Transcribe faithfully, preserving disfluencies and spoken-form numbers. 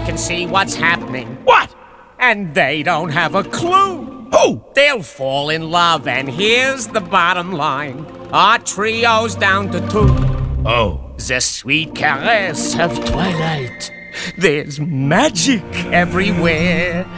can see what's happening. What? And they don't have a clue. Who? They'll fall in love, and here's the bottom line. Our trio's down to two. Oh. The sweet caress of twilight. There's magic everywhere.